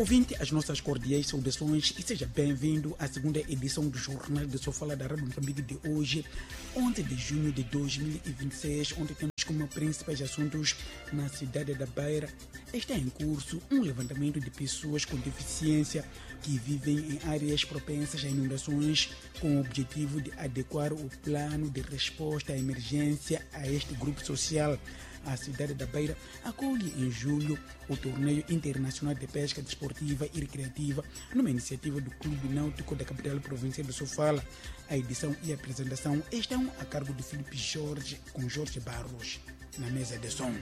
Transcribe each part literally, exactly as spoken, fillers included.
Ouvinte, as nossas cordiais saudações e seja bem-vindo à segunda edição do Jornal de Sofala da Rádio Moçambique de hoje, onze de junho de dois mil e vinte e seis, onde temos como principais assuntos na cidade da Beira. Está em curso um levantamento de pessoas com deficiência que vivem em áreas propensas a inundações com o objetivo de adequar o plano de resposta à emergência a este grupo social. A cidade da Beira acolhe em julho o Torneio Internacional de Pesca Desportiva e Recreativa numa iniciativa do Clube Náutico da capital provincial de Sofala. A edição e a apresentação estão a cargo de Filipe Jorge com Jorge Barros na mesa de som.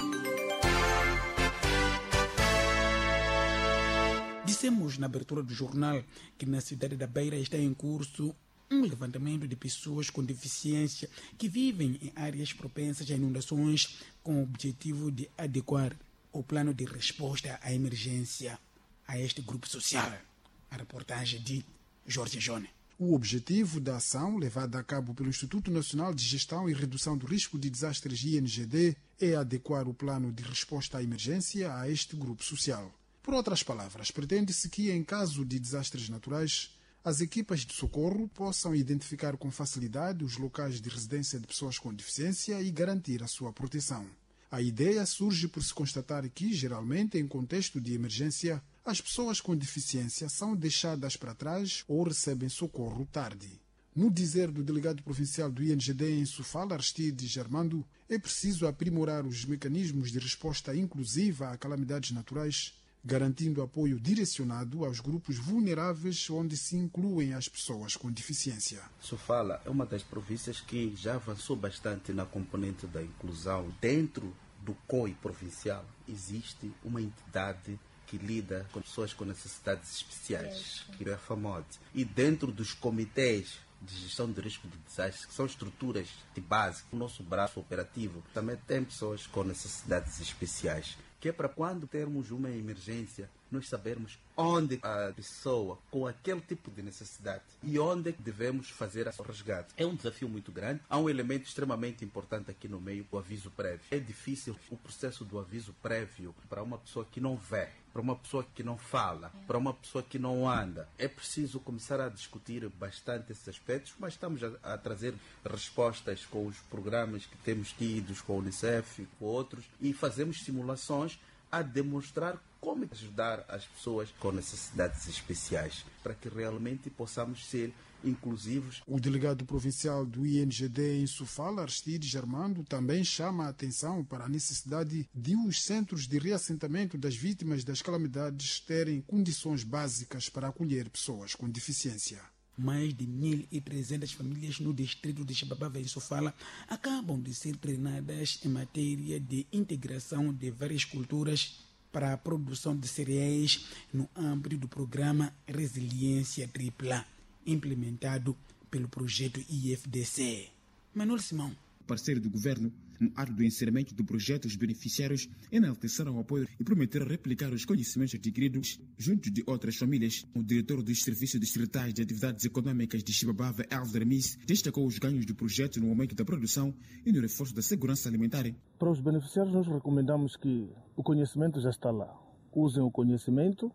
Dissemos na abertura do jornal que na cidade da Beira está em curso um levantamento de pessoas com deficiência que vivem em áreas propensas a inundações com o objetivo de adequar o plano de resposta à emergência a este grupo social. A reportagem de Jorge Jone. O objetivo da ação, levada a cabo pelo Instituto Nacional de Gestão e Redução do Risco de Desastres I N G D, é adequar o plano de resposta à emergência a este grupo social. Por outras palavras, pretende-se que, em caso de desastres naturais, as equipas de socorro possam identificar com facilidade os locais de residência de pessoas com deficiência e garantir a sua proteção. A ideia surge por se constatar que, geralmente, em contexto de emergência, as pessoas com deficiência são deixadas para trás ou recebem socorro tarde. No dizer do delegado provincial do I N G D em Sofala, Aristides Germando, é preciso aprimorar os mecanismos de resposta inclusiva a calamidades naturais, garantindo apoio direcionado aos grupos vulneráveis, onde se incluem as pessoas com deficiência. Sofala é uma das províncias que já avançou bastante na componente da inclusão. Dentro do C O I provincial existe uma entidade que lida com pessoas com necessidades especiais, que é a FAMOD. E dentro dos comitês de gestão de risco de desastres, que são estruturas de base, o nosso braço operativo também tem pessoas com necessidades especiais, que é para quando termos uma emergência, nós sabermos onde a pessoa com aquele tipo de necessidade e onde devemos fazer o resgate. É um desafio muito grande. Há um elemento extremamente importante aqui no meio, o aviso prévio. É difícil o processo do aviso prévio para uma pessoa que não vê, para uma pessoa que não fala, para uma pessoa que não anda. É preciso começar a discutir bastante esses aspectos, mas estamos a, a trazer respostas com os programas que temos tidos, com a Unicef e com outros, e fazemos simulações a demonstrar como ajudar as pessoas com necessidades especiais, para que realmente possamos ser inclusivos. O delegado provincial do I N G D em Sofala, Aristides Germando, também chama a atenção para a necessidade de os centros de reassentamento das vítimas das calamidades terem condições básicas para acolher pessoas com deficiência. Mais de mil e trezentas famílias no distrito de Xababava, em Sofala, acabam de ser treinadas em matéria de integração de várias culturas para a produção de cereais no âmbito do programa Resiliência Tripla, implementado pelo projeto I F D C. Manuel Simão, parceiro do governo, no ato do encerramento do projeto, os beneficiários enalteceram o apoio e prometeram replicar os conhecimentos adquiridos junto de outras famílias. O diretor dos Serviços Distritais de Atividades Econômicas de Xibabava, Elder Miss, destacou os ganhos do projeto no aumento da produção e no reforço da segurança alimentar. Para os beneficiários, nós recomendamos que o conhecimento já está lá. Usem o conhecimento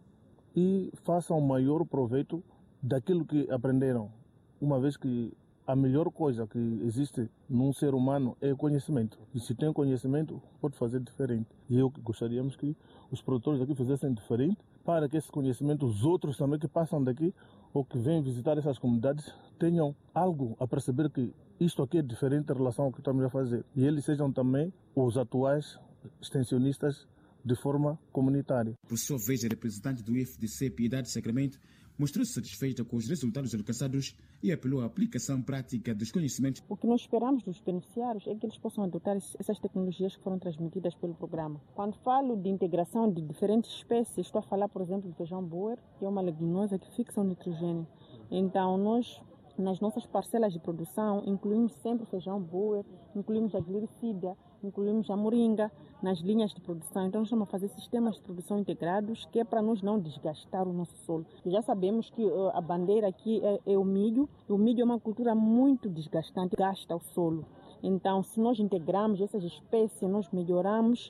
e façam o maior proveito daquilo que aprenderam, uma vez que a melhor coisa que existe num ser humano é o conhecimento. E se tem conhecimento, pode fazer diferente. E eu gostaríamos que os produtores aqui fizessem diferente, para que esse conhecimento, os outros também que passam daqui ou que vêm visitar essas comunidades, tenham algo a perceber que isto aqui é diferente em relação ao que estamos a fazer. E eles sejam também os atuais extensionistas de forma comunitária. Por sua vez, a representante do I F D C, Piedade Sacramento, mostrou-se satisfeita com os resultados alcançados e apelou à aplicação prática dos conhecimentos. O que nós esperamos dos beneficiários é que eles possam adotar essas tecnologias que foram transmitidas pelo programa. Quando falo de integração de diferentes espécies, estou a falar, por exemplo, do feijão boer, que é uma leguminosa que fixa o nitrogênio. Então, nós, nas nossas parcelas de produção, incluímos sempre o feijão boer, incluímos a glicídia, incluímos a moringa nas linhas de produção. Então, estamos a fazer sistemas de produção integrados, que é para nós não desgastar o nosso solo. E já sabemos que uh, a bandeira aqui é, é o milho. O milho é uma cultura muito desgastante, gasta o solo. Então, se nós integrarmos essas espécies, nós melhoramos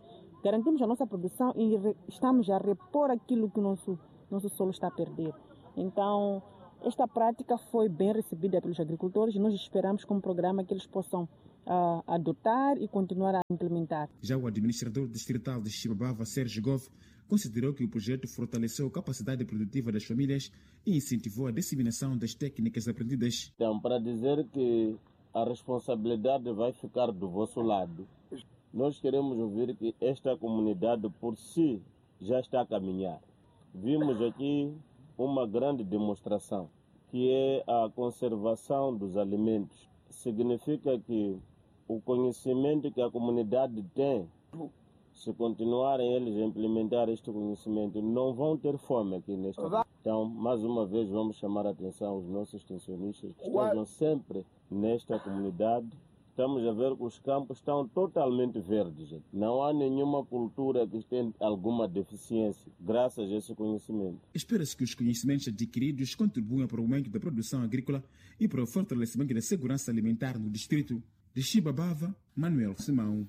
garantimos a nossa produção e re, estamos a repor aquilo que o nosso, nosso solo está a perder. Então, esta prática foi bem recebida pelos agricultores e nós esperamos como programa que eles possam uh, adotar e continuar a implementar. Já o administrador distrital de Xibabava, Sérgio Gove, considerou que o projeto fortaleceu a capacidade produtiva das famílias e incentivou a disseminação das técnicas aprendidas. Então, para dizer que a responsabilidade vai ficar do vosso lado, nós queremos ouvir que esta comunidade por si já está a caminhar. Vimos aqui uma grande demonstração, que é a conservação dos alimentos. Significa que o conhecimento que a comunidade tem, se continuarem eles a implementar este conhecimento, não vão ter fome aqui nesta. Então, mais uma vez, vamos chamar a atenção aos nossos extensionistas que estejam sempre nesta comunidade. Estamos a ver que os campos estão totalmente verdes. Gente. Não há nenhuma cultura que tenha alguma deficiência, graças a esse conhecimento. Espera-se que os conhecimentos adquiridos contribuam para o aumento da produção agrícola e para o fortalecimento da segurança alimentar no distrito. De Xibabava, Manuel Simão.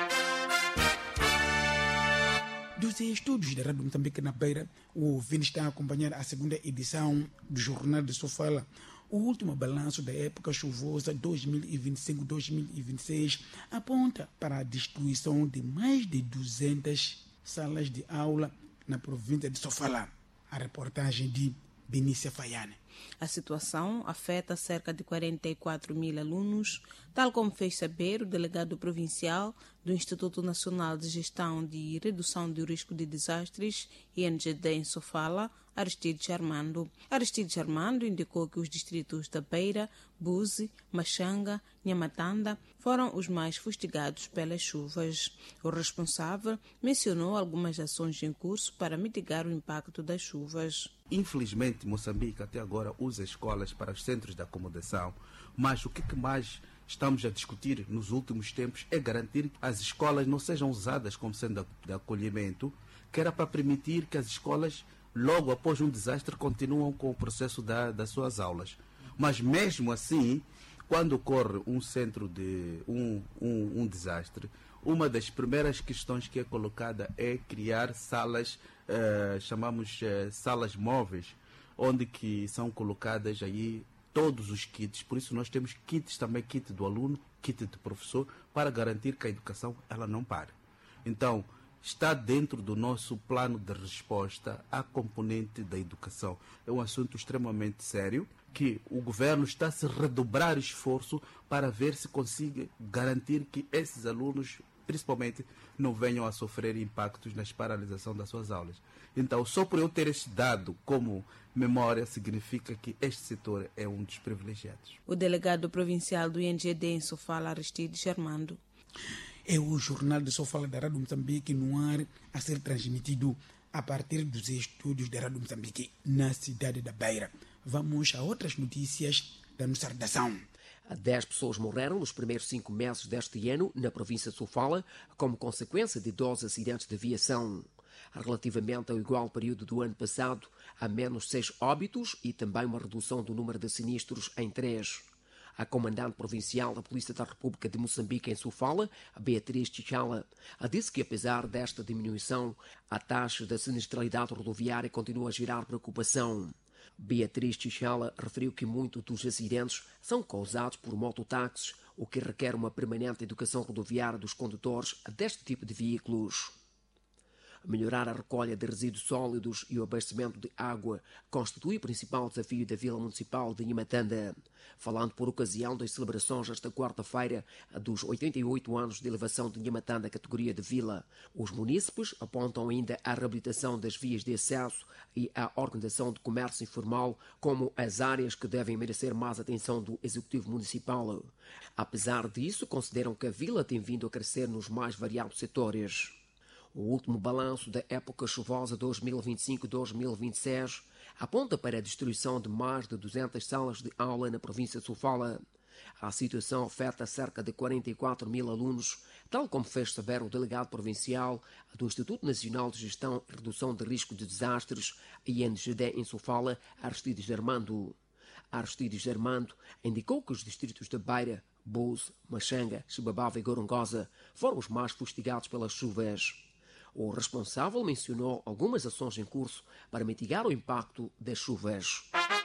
Dos estúdios da Rádio Moçambique na Beira, o ouvinte está a acompanhar a segunda edição do Jornal de Sofala. O último balanço da época chuvosa dois mil e vinte e cinco a dois mil e vinte e seis aponta para a destruição de mais de duzentas salas de aula na província de Sofala. A reportagem de Benícia Faiane. A situação afeta cerca de quarenta e quatro mil alunos, tal como fez saber o delegado provincial do Instituto Nacional de Gestão de Redução do Risco de Desastres, I N G D, em Sofala, Aristides Armando. Aristides Armando indicou que os distritos da Beira, Buzi, Machanga, Nhamatanda foram os mais fustigados pelas chuvas. O responsável mencionou algumas ações em curso para mitigar o impacto das chuvas. Infelizmente, Moçambique até agora usa escolas para os centros de acomodação, mas o que mais estamos a discutir nos últimos tempos é garantir que as escolas não sejam usadas como centro de acolhimento, que era para permitir que as escolas, logo após um desastre, continuam com o processo da, das suas aulas. Mas mesmo assim, quando ocorre um centro de um, um, um desastre, uma das primeiras questões que é colocada é criar salas, uh, chamamos uh, salas móveis, onde que são colocadas aí todos os kits. Por isso nós temos kits também, kit do aluno, kit do professor, para garantir que a educação ela não pare. Então, está dentro do nosso plano de resposta à componente da educação. É um assunto extremamente sério, que o governo está a se redobrar esforço para ver se consiga garantir que esses alunos, principalmente, não venham a sofrer impactos na paralisação das suas aulas. Então, só por eu ter este dado como memória, significa que este setor é um dos privilegiados. O delegado provincial do I N G D em Sofala, Aristides Armando. É o Jornal de Sofala da Rádio Moçambique no ar, a ser transmitido a partir dos estúdios da Rádio Moçambique na cidade da Beira. Vamos a outras notícias da nossa redação. Dez pessoas morreram nos primeiros cinco meses deste ano na província de Sofala como consequência de doze acidentes de aviação. Relativamente ao igual período do ano passado, há menos seis óbitos e também uma redução do número de sinistros em três. A comandante provincial da Polícia da República de Moçambique em Sofala, Beatriz Chichala, disse que apesar desta diminuição, a taxa da sinistralidade rodoviária continua a gerar preocupação. Beatriz Chichala referiu que muitos dos acidentes são causados por mototáxis, o que requer uma permanente educação rodoviária dos condutores deste tipo de veículos. Melhorar a recolha de resíduos sólidos e o abastecimento de água constitui o principal desafio da Vila Municipal de Nhamatanda. Falando por ocasião das celebrações esta quarta-feira dos oitenta e oito anos de elevação de Nhamatanda à categoria de vila, os munícipes apontam ainda a reabilitação das vias de acesso e a organização de comércio informal como as áreas que devem merecer mais atenção do Executivo Municipal. Apesar disso, consideram que a vila tem vindo a crescer nos mais variados setores. O último balanço da época chuvosa dois mil e vinte e cinco a dois mil e vinte e seis aponta para a destruição de mais de duzentas salas de aula na província de Sofala. A situação afeta cerca de quarenta e quatro mil alunos, tal como fez saber o delegado provincial do Instituto Nacional de Gestão e Redução de Risco de Desastres, I N G D, em Sofala, Aristides Armando. Aristides Armando indicou que os distritos de Beira, Buzi, Machanga, Xibabava e Gorongosa foram os mais fustigados pelas chuvas. O responsável mencionou algumas ações em curso para mitigar o impacto das chuvas.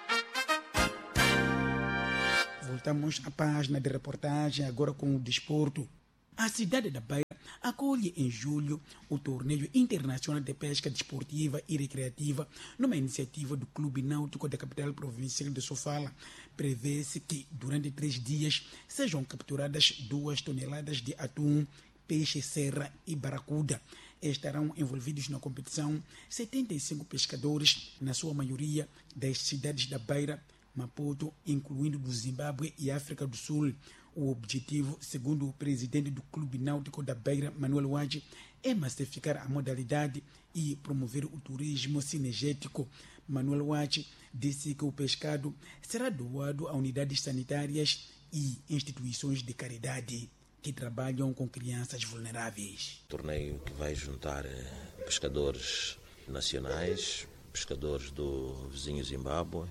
Voltamos à página de reportagem, agora com o desporto. A cidade da Beira acolhe em julho o Torneio Internacional de Pesca Desportiva e Recreativa numa iniciativa do Clube Náutico da capital provincial de Sofala. Prevê-se que durante três dias sejam capturadas duas toneladas de atum, peixe serra e baracuda. Estarão envolvidos na competição setenta e cinco pescadores, na sua maioria das cidades da Beira, Maputo, incluindo do Zimbábue e África do Sul. O objetivo, segundo o presidente do Clube Náutico da Beira, Manuel Wade, é massificar a modalidade e promover o turismo cinegético. Manuel Wade disse que o pescado será doado a unidades sanitárias e instituições de caridade que trabalham com crianças vulneráveis. Torneio que vai juntar pescadores nacionais, pescadores do vizinho Zimbábue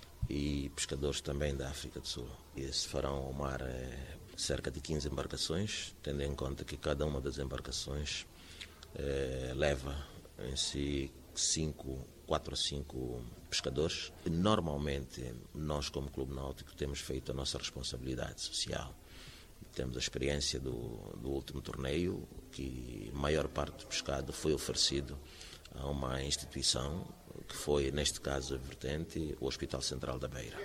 e pescadores também da África do Sul. E se farão ao mar é, cerca de quinze embarcações, tendo em conta que cada uma das embarcações é, leva em si cinco, quatro a cinco pescadores. E normalmente, nós como Clube Náutico temos feito a nossa responsabilidade social. Temos a experiência do, do último torneio, que a maior parte do pescado foi oferecido a uma instituição, que foi, neste caso, a vertente, o Hospital Central da Beira.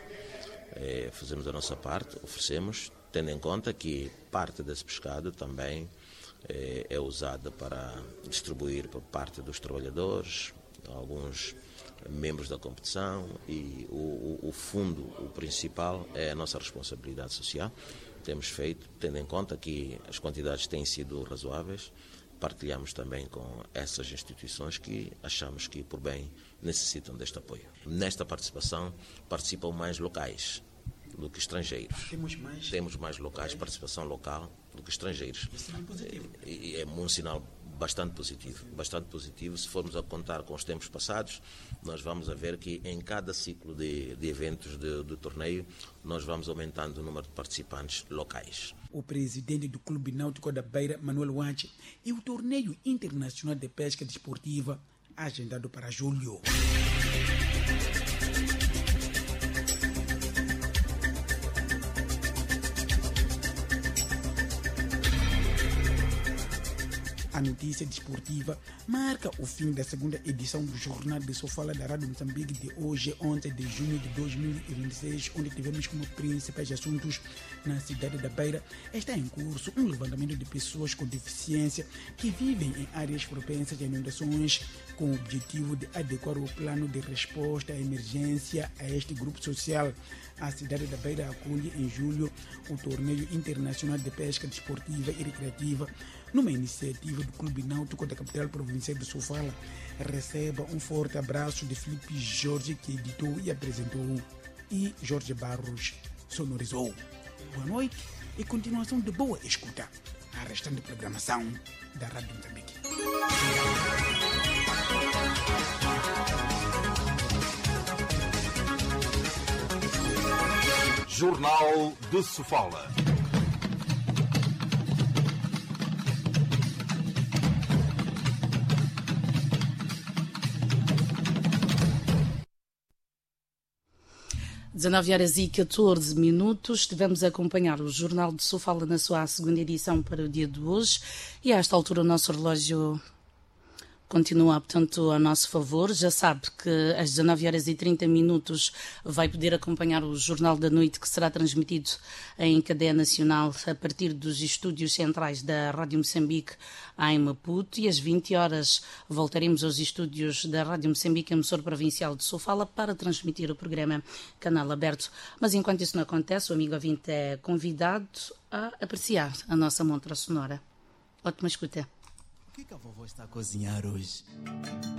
É, fazemos a nossa parte, oferecemos, tendo em conta que parte desse pescado também é, é usada para distribuir por parte dos trabalhadores, alguns membros da competição, e o, o, o fundo, o principal, é a nossa responsabilidade social. Temos feito, tendo em conta que as quantidades têm sido razoáveis, partilhamos também com essas instituições que achamos que, por bem, necessitam deste apoio. Nesta participação participam mais locais do que estrangeiros. Temos mais, Temos mais locais, participação local do que estrangeiros. Sinal positivo. E é um sinal bastante positivo, bastante positivo. Se formos a contar com os tempos passados, nós vamos a ver que em cada ciclo de, de eventos de, do torneio, nós vamos aumentando o número de participantes locais. O presidente do Clube Náutico da Beira, Manuel Wade, e o Torneio Internacional de Pesca Desportiva, agendado para julho. A notícia desportiva marca o fim da segunda edição do Jornal de Sofala da Rádio Moçambique de hoje, onze de junho de dois mil e vinte e seis, onde tivemos como principais assuntos na cidade da Beira. Está em curso um levantamento de pessoas com deficiência que vivem em áreas propensas a inundações, com o objetivo de adequar o plano de resposta à emergência a este grupo social. A cidade da Beira acolhe em julho o Torneio Internacional de Pesca Desportiva e Recreativa, numa iniciativa do Clube Náutico da capital provincial de Sofala. Receba um forte abraço de Felipe Jorge, que editou e apresentou, e Jorge Barros sonorizou. Boa noite e continuação de boa escuta à restante programação da Rádio Moçambique. Jornal de Sofala. dezanove horas e catorze minutos, estivemos a acompanhar o Jornal de Sofala na sua segunda edição para o dia de hoje, e a esta altura o nosso relógio continua, portanto, a nosso favor. Já sabe que às dezanove horas e trinta minutos vai poder acompanhar o Jornal da Noite, que será transmitido em cadeia nacional a partir dos estúdios centrais da Rádio Moçambique em Maputo, e às vinte horas voltaremos aos estúdios da Rádio Moçambique, emissora provincial de Sofala, para transmitir o programa Canal Aberto. Mas enquanto isso não acontece, o amigo ouvinte é convidado a apreciar a nossa montra sonora. Ótima escuta. O que, que a vovó está a cozinhar hoje?